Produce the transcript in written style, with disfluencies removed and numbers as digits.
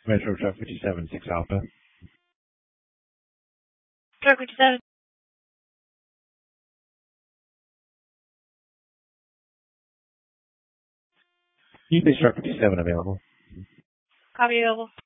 Metro Truck 57, 6 Alpha. Truck 57. Please Truck 57 available. Copy available.